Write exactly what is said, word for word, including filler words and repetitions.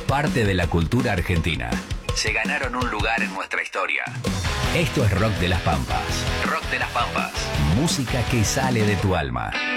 parte de la cultura argentina. Se ganaron un lugar en nuestra historia. Esto es Rock de las Pampas. Rock de las Pampas. Música que sale de tu alma.